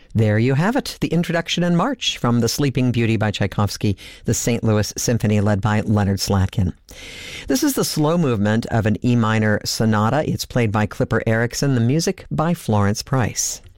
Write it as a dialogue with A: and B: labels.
A: There you have it, the introduction and march from The Sleeping Beauty by Tchaikovsky, the St. Louis Symphony led by Leonard Slatkin. This is the slow movement of an E minor sonata. It's played by Clipper Erickson, the music by Florence Price.